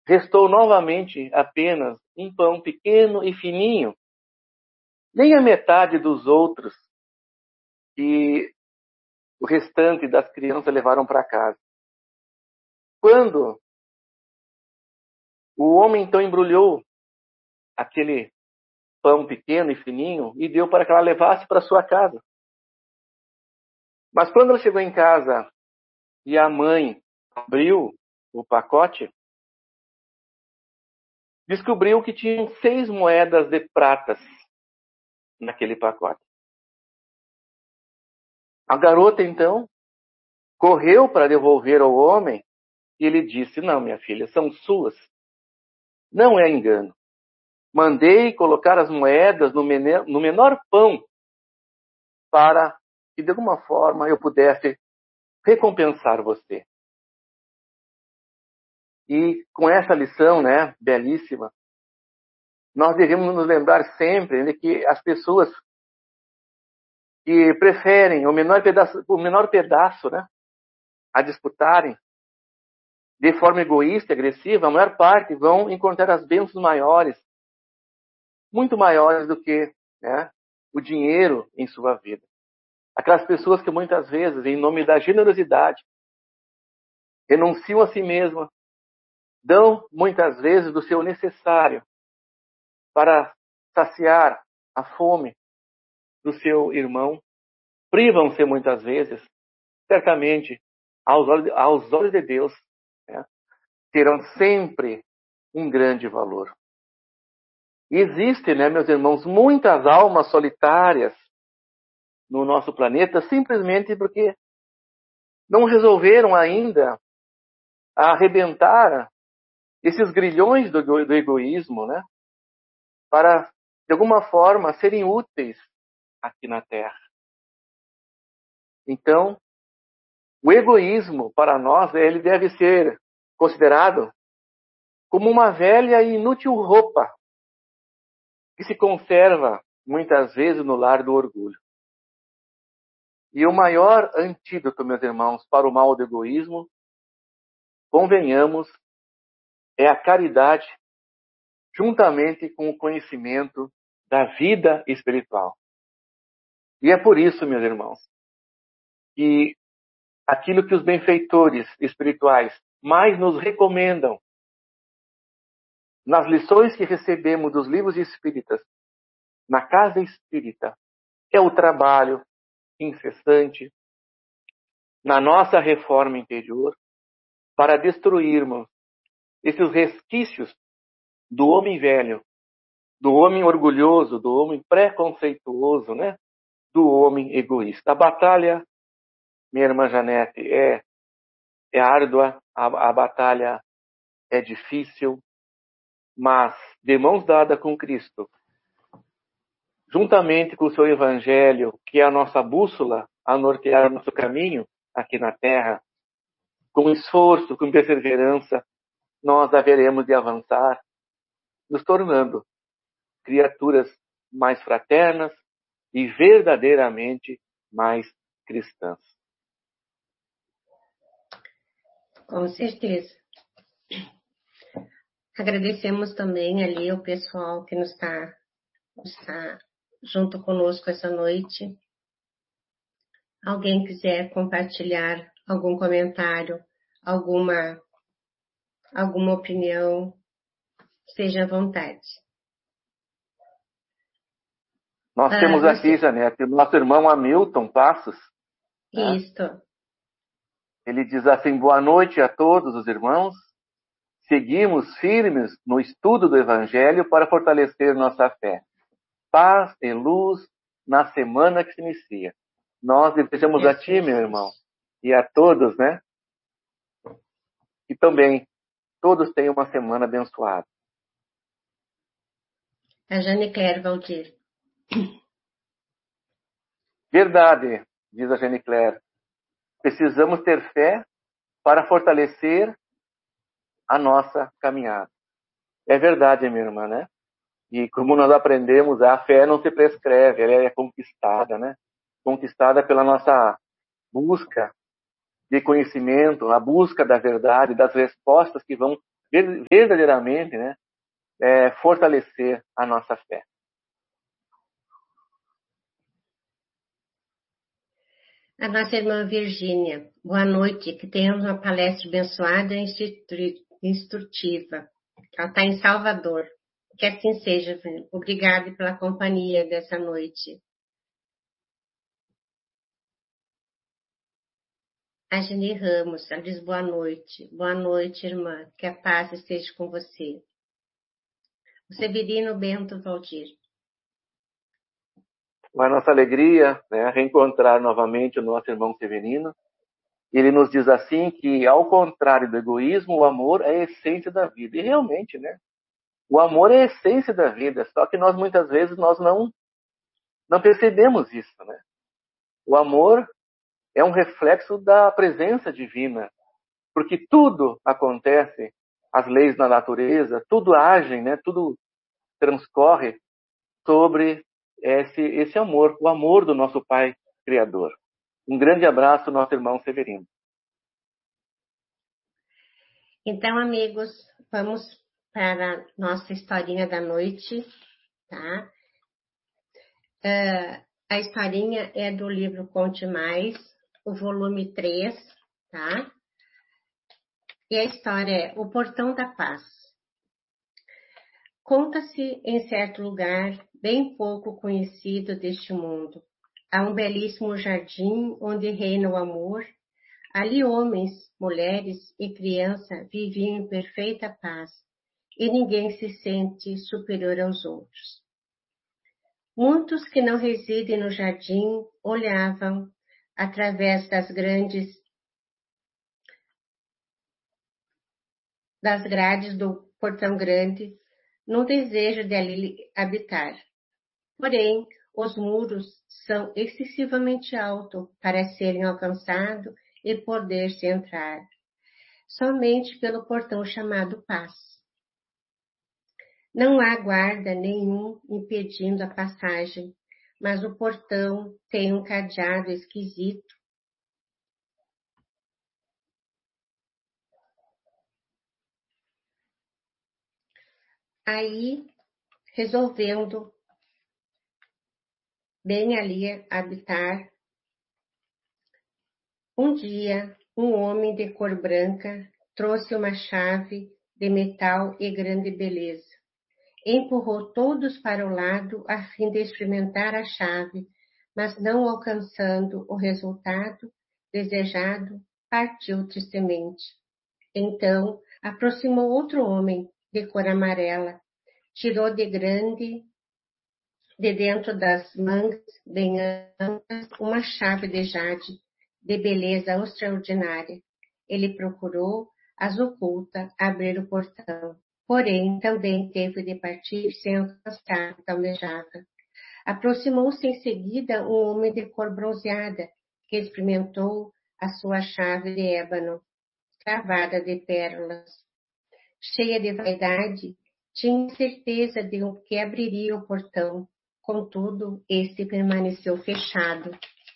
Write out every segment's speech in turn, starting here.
restou novamente apenas um pão pequeno e fininho, nem a metade dos outros que o restante das crianças levaram para casa. Quando o homem então embrulhou aquele pão pequeno e fininho e deu para que ela levasse para sua casa. Mas quando ela chegou em casa e a mãe abriu o pacote, descobriu que tinha 6 moedas de pratas naquele pacote. A garota, então, correu para devolver ao homem e ele disse: não, minha filha, são suas. Não é engano. Mandei colocar as moedas no menor pão para que, de alguma forma, eu pudesse recompensar você. E com essa lição, né, belíssima, nós devemos nos lembrar sempre de que as pessoas que preferem o menor pedaço, né, a disputarem de forma egoísta, agressiva, a maior parte vão encontrar as bênçãos maiores, muito maiores do que, né, o dinheiro em sua vida. Aquelas pessoas que muitas vezes, em nome da generosidade, renunciam a si mesmas, dão muitas vezes do seu necessário para saciar a fome do seu irmão, privam-se muitas vezes, certamente, aos olhos de Deus, né, terão sempre um grande valor. E existem, né, meus irmãos, muitas almas solitárias no nosso planeta simplesmente porque não resolveram ainda arrebentar esses grilhões do egoísmo, né, para, de alguma forma, serem úteis aqui na Terra. Então, o egoísmo, para nós, ele deve ser considerado como uma velha e inútil roupa que se conserva, muitas vezes, no lar do orgulho. E o maior antídoto, meus irmãos, para o mal do egoísmo, convenhamos, é a caridade, juntamente com o conhecimento da vida espiritual. E é por isso, meus irmãos, que aquilo que os benfeitores espirituais mais nos recomendam nas lições que recebemos dos livros espíritas, na casa espírita, é o trabalho incessante na nossa reforma interior para destruirmos esses resquícios do homem velho, do homem orgulhoso, do homem preconceituoso, né? Do homem egoísta. A batalha, minha irmã Janete, é árdua, a batalha é difícil, mas de mãos dadas com Cristo, juntamente com o seu Evangelho, que é a nossa bússola a nortear o nosso caminho aqui na Terra, com esforço, com perseverança, nós haveremos de avançar, nos tornando criaturas mais fraternas e verdadeiramente mais cristãs. Com certeza. Agradecemos também ali o pessoal que está junto conosco essa noite. Alguém quiser compartilhar algum comentário, alguma opinião, seja à vontade. Nós temos aqui, Janete, o nosso irmão Hamilton Passos. Isto. Né? Ele diz assim: boa noite a todos os irmãos. Seguimos firmes no estudo do Evangelho para fortalecer nossa fé. Paz e luz na semana que se inicia. Nós desejamos a ti, meu irmão, e a todos, né? E também todos tenham uma semana abençoada. A Jane Claire Valdir. Verdade, diz a Jane Claire. Precisamos ter fé para fortalecer a nossa caminhada. É verdade, minha irmã, né? E como nós aprendemos, a fé não se prescreve, ela é conquistada, né? Conquistada pela nossa busca de conhecimento, a busca da verdade, das respostas que vão verdadeiramente, né, fortalecer a nossa fé. A nossa irmã Virgínia, boa noite, que tenhamos uma palestra abençoada e instrutiva. Ela está em Salvador. Que assim seja, obrigada pela companhia dessa noite. A Geni Ramos, ela diz boa noite. Boa noite, irmã. Que a paz esteja com você. O Severino Bento Valdir. A nossa alegria, né, reencontrar novamente o nosso irmão Severino. Ele nos diz assim que, ao contrário do egoísmo, o amor é a essência da vida. E realmente, né? O amor é a essência da vida, só que nós muitas vezes nós não percebemos isso, né? O amor é um reflexo da presença divina, porque tudo acontece, as leis da natureza, tudo age, né? Tudo transcorre sobre esse amor, o amor do nosso Pai Criador. Um grande abraço, nosso irmão Severino. Então, amigos, vamos para a nossa historinha da noite, tá? A historinha é do livro Conte Mais, o volume 3, tá? E a história é O Portão da Paz. Conta-se em certo lugar, bem pouco conhecido deste mundo. Há um belíssimo jardim onde reina o amor. Ali homens, mulheres e criança viviam em perfeita paz, e ninguém se sente superior aos outros. Muitos que não residem no jardim olhavam através das grades do portão grande, no desejo de ali habitar. Porém, os muros são excessivamente altos para serem alcançados e poder-se entrar, somente pelo portão chamado Paz. Não há guarda nenhum impedindo a passagem, mas o portão tem um cadeado esquisito. Aí, resolvendo bem ali habitar, um dia, um homem de cor branca trouxe uma chave de metal e grande beleza. Empurrou todos para o lado a fim de experimentar a chave, mas não alcançando o resultado desejado, partiu tristemente. Então, aproximou outro homem de cor amarela, tirou de dentro das mangas bem amplas, uma chave de jade de beleza extraordinária. Ele procurou, as oculta, abrir o portão. Porém, também teve de partir sem alcançar o que almejava. Aproximou-se em seguida um homem de cor bronzeada, que experimentou a sua chave de ébano, cravada de pérolas. Cheia de vaidade, tinha certeza de que abriria o portão. Contudo, este permaneceu fechado.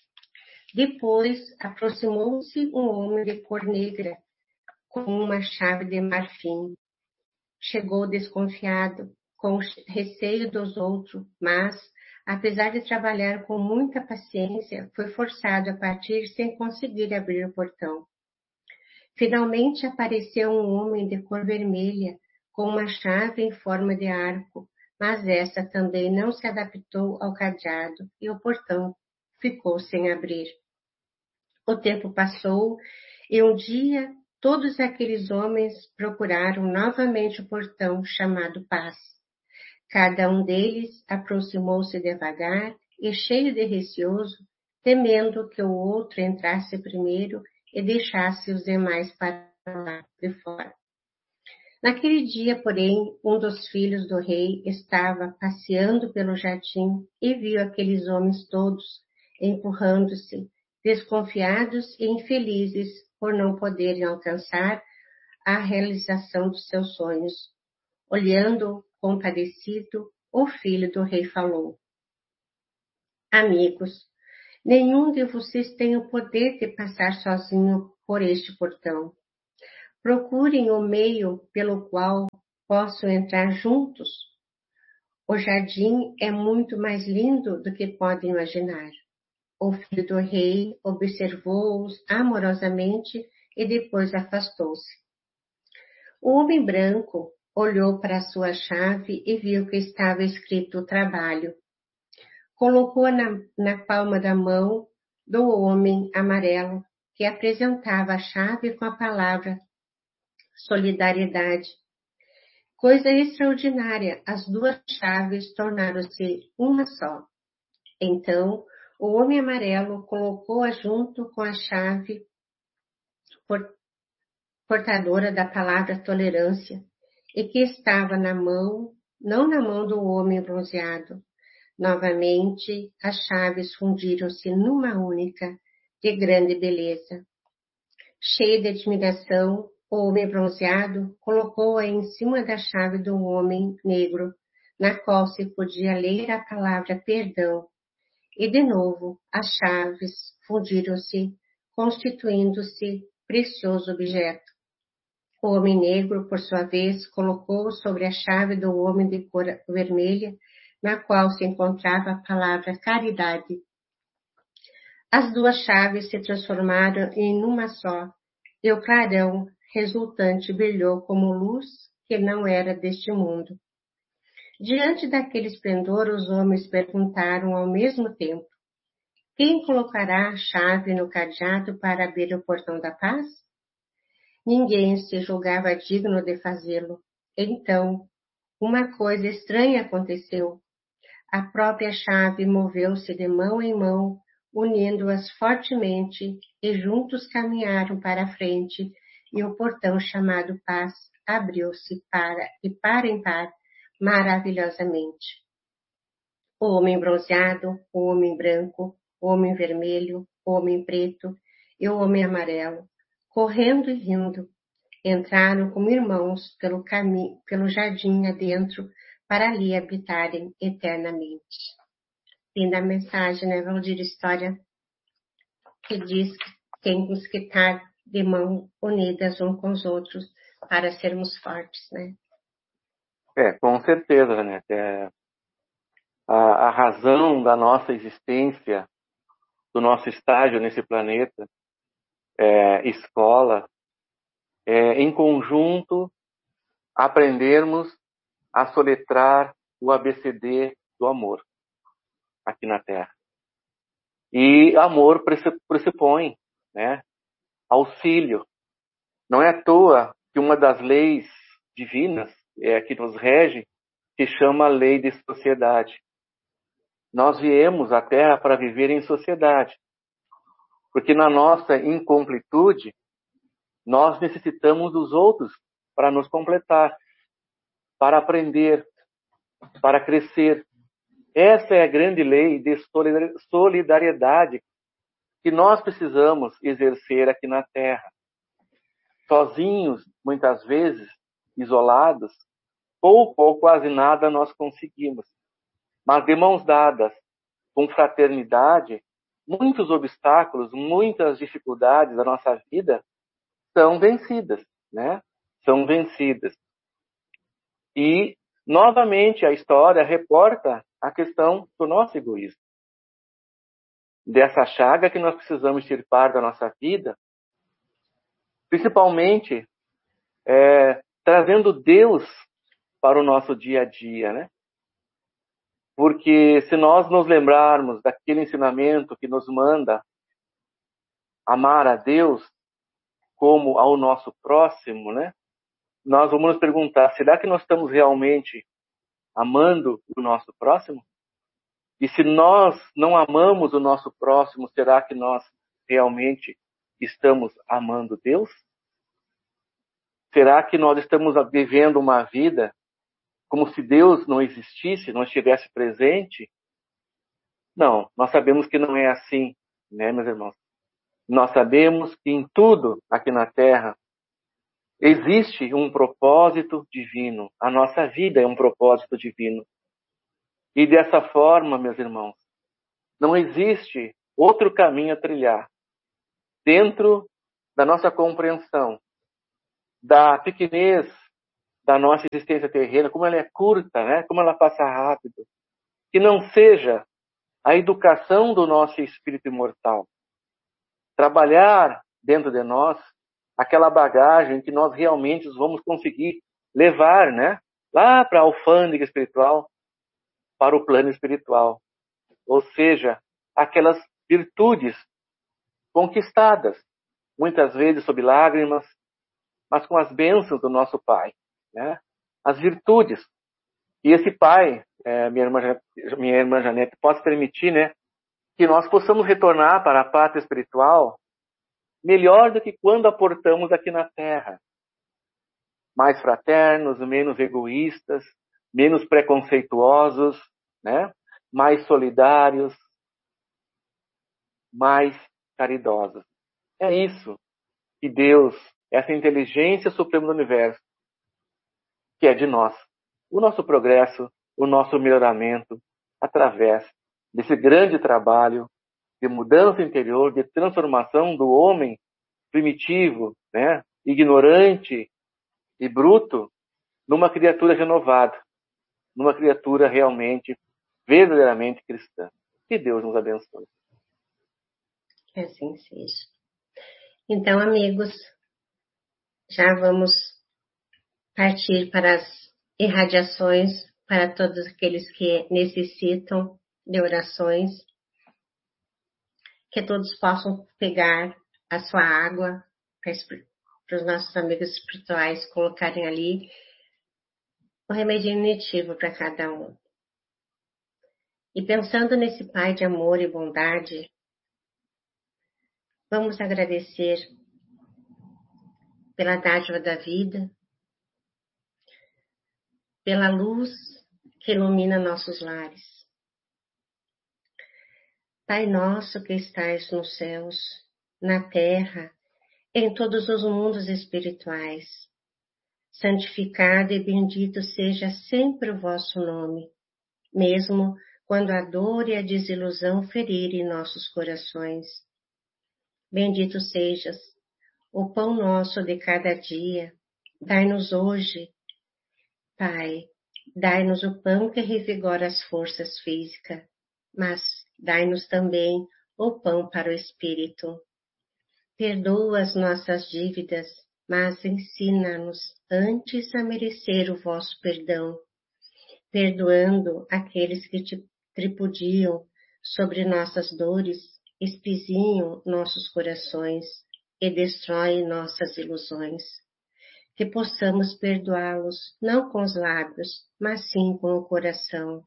Depois, aproximou-se um homem de cor negra, com uma chave de marfim. Chegou desconfiado, com receio dos outros, mas, apesar de trabalhar com muita paciência, foi forçado a partir sem conseguir abrir o portão. Finalmente apareceu um homem de cor vermelha, com uma chave em forma de arco, mas essa também não se adaptou ao cadeado e o portão ficou sem abrir. O tempo passou e um dia todos aqueles homens procuraram novamente o portão chamado Paz. Cada um deles aproximou-se devagar e cheio de receoso, temendo que o outro entrasse primeiro e deixasse os demais para lá de fora. Naquele dia, porém, um dos filhos do rei estava passeando pelo jardim e viu aqueles homens todos empurrando-se, desconfiados e infelizes por não poderem alcançar a realização dos seus sonhos. Olhando compadecido, o filho do rei falou: Amigos, nenhum de vocês tem o poder de passar sozinho por este portão. Procurem o meio pelo qual possam entrar juntos. O jardim é muito mais lindo do que podem imaginar. O filho do rei observou-os amorosamente e depois afastou-se. O homem branco olhou para a sua chave e viu que estava escrito trabalho. Colocou-a na palma da mão do homem amarelo, que apresentava a chave com a palavra solidariedade. Coisa extraordinária, as duas chaves tornaram-se uma só. Então, o homem amarelo colocou-a junto com a chave portadora da palavra tolerância, e que estava na mão, não na mão do homem bronzeado. Novamente, as chaves fundiram-se numa única, de grande beleza. Cheio de admiração, o homem bronzeado colocou-a em cima da chave do homem negro, na qual se podia ler a palavra perdão. E de novo, as chaves fundiram-se, constituindo-se precioso objeto. O homem negro, por sua vez, colocou sobre a chave do homem de cor vermelha, na qual se encontrava a palavra caridade. As duas chaves se transformaram em uma só, e o clarão resultante brilhou como luz que não era deste mundo. Diante daquele esplendor, os homens perguntaram ao mesmo tempo: quem colocará a chave no cadeado para abrir o portão da paz? Ninguém se julgava digno de fazê-lo. Então, uma coisa estranha aconteceu. A própria chave moveu-se de mão em mão, unindo-as fortemente, e juntos caminharam para a frente, e o portão chamado Paz abriu-se par em par, maravilhosamente. O homem bronzeado, o homem branco, o homem vermelho, o homem preto e o homem amarelo, correndo e rindo, entraram como irmãos pelo jardim adentro, para ali habitarem eternamente. Linda mensagem, né, Valdir? História que diz que temos que estar de mão unidas uns com os outros para sermos fortes, né? Com certeza, né? A razão da nossa existência, do nosso estágio nesse planeta, escola, em conjunto aprendermos a soletrar o ABCD do amor aqui na Terra. E amor pressupõe, né, auxílio. Não é à toa que uma das leis divinas que nos rege se chama lei de sociedade. Nós viemos à Terra para viver em sociedade, porque na nossa incompletude nós necessitamos dos outros para nos completar, para aprender, para crescer. Essa é a grande lei de solidariedade que nós precisamos exercer aqui na Terra. Sozinhos, muitas vezes, isolados, pouco ou quase nada nós conseguimos. Mas de mãos dadas, com fraternidade, muitos obstáculos, muitas dificuldades da nossa vida são vencidas, né? São vencidas. E, novamente, a história reporta a questão do nosso egoísmo. Dessa chaga que nós precisamos extirpar da nossa vida, principalmente trazendo Deus para o nosso dia a dia, né? Porque se nós nos lembrarmos daquele ensinamento que nos manda amar a Deus como ao nosso próximo, né? Nós vamos nos perguntar, será que nós estamos realmente amando o nosso próximo? E se nós não amamos o nosso próximo, será que nós realmente estamos amando Deus? Será que nós estamos vivendo uma vida como se Deus não existisse, não estivesse presente? Não, nós sabemos que não é assim, né, meus irmãos? Nós sabemos que em tudo aqui na Terra existe um propósito divino. A nossa vida é um propósito divino. E dessa forma, meus irmãos, não existe outro caminho a trilhar dentro da nossa compreensão da pequenez da nossa existência terrena, como ela é curta, né? Como ela passa rápido. Que não seja a educação do nosso espírito imortal. Trabalhar dentro de nós aquela bagagem que nós realmente vamos conseguir levar, né? Lá para a alfândega espiritual, para o plano espiritual. Ou seja, aquelas virtudes conquistadas, muitas vezes sob lágrimas, mas com as bênçãos do nosso Pai, né? As virtudes. E esse Pai, minha irmã Janete, possa permitir, né, que nós possamos retornar para a pátria espiritual melhor do que quando aportamos aqui na Terra. Mais fraternos, menos egoístas, menos preconceituosos, né? Mais solidários, mais caridosos. É isso que Deus, essa inteligência suprema do universo, que é de nós. O nosso progresso, o nosso melhoramento, através desse grande trabalho de mudança interior, de transformação do homem primitivo, né, ignorante e bruto, numa criatura renovada, numa criatura realmente, verdadeiramente cristã. Que Deus nos abençoe. Que assim seja. Então, amigos, já vamos partir para as irradiações para todos aqueles que necessitam de orações, que todos possam pegar a sua água para os nossos amigos espirituais colocarem ali o remédio intuitivo para cada um. E pensando nesse Pai de amor e bondade, vamos agradecer pela dádiva da vida, pela luz que ilumina nossos lares. Pai nosso que estais nos céus, na terra, em todos os mundos espirituais, santificado e bendito seja sempre o vosso nome, mesmo quando a dor e a desilusão ferirem nossos corações. Bendito sejas, o pão nosso de cada dia, dai-nos hoje, Pai, dai-nos o pão que revigora as forças físicas, mas dai-nos também o pão para o espírito. Perdoa as nossas dívidas, mas ensina-nos antes a merecer o vosso perdão, perdoando aqueles que te tripudiam sobre nossas dores, espizinham nossos corações e destroem nossas ilusões. Que possamos perdoá-los, não com os lábios, mas sim com o coração.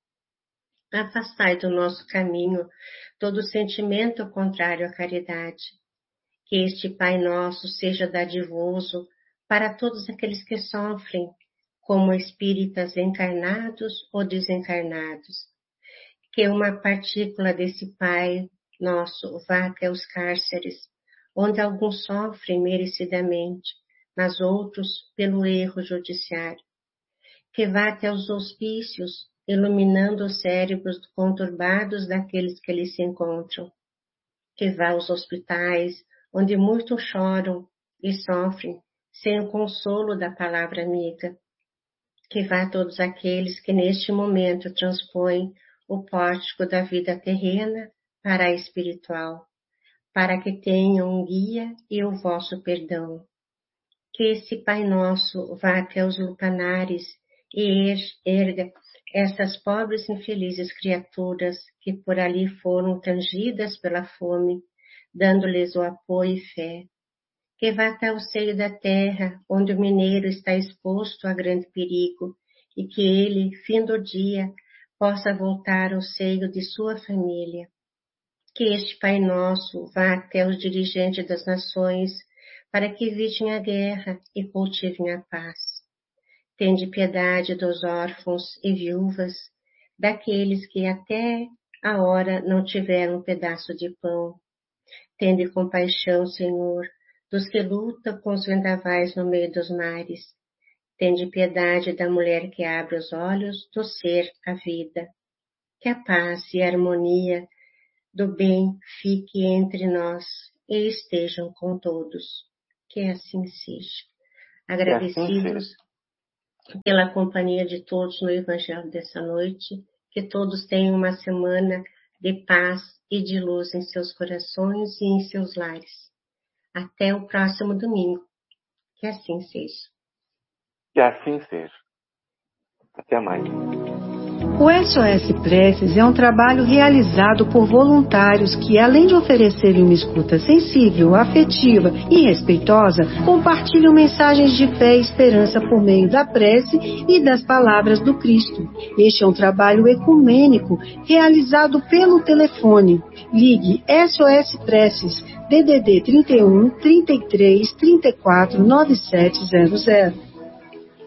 Afastai do nosso caminho todo sentimento contrário à caridade. Que este Pai Nosso seja dadivoso para todos aqueles que sofrem, como espíritas encarnados ou desencarnados. Que uma partícula desse Pai Nosso vá até os cárceres, onde alguns sofrem merecidamente, mas outros pelo erro judiciário. Que vá até os hospícios, iluminando os cérebros conturbados daqueles que ali se encontram. Que vá aos hospitais, onde muitos choram e sofrem, sem o consolo da palavra amiga. Que vá a todos aqueles que neste momento transpõem o pórtico da vida terrena para a espiritual, para que tenham um guia e o vosso perdão. Que esse Pai Nosso vá até os lupanares e erga essas pobres infelizes criaturas que por ali foram tangidas pela fome, dando-lhes o apoio e fé. Que vá até o seio da terra, onde o mineiro está exposto a grande perigo, e que ele, fim do dia, possa voltar ao seio de sua família. Que este Pai Nosso vá até os dirigentes das nações, para que evitem a guerra e cultivem a paz. Tende piedade dos órfãos e viúvas, daqueles que até a hora não tiveram um pedaço de pão. Tende compaixão, Senhor, dos que lutam com os vendavais no meio dos mares. Tende piedade da mulher que abre os olhos do ser a vida. Que a paz e a harmonia do bem fique entre nós e estejam com todos. Que assim seja. Agradecidos pela companhia de todos no Evangelho dessa noite, que todos tenham uma semana de paz e de luz em seus corações e em seus lares. Até o próximo domingo. Que assim seja. Que assim seja. Até mais. O SOS Preces é um trabalho realizado por voluntários que, além de oferecerem uma escuta sensível, afetiva e respeitosa, compartilham mensagens de fé e esperança por meio da prece e das palavras do Cristo. Este é um trabalho ecumênico realizado pelo telefone. Ligue SOS Preces, DDD 31 33 34 9700.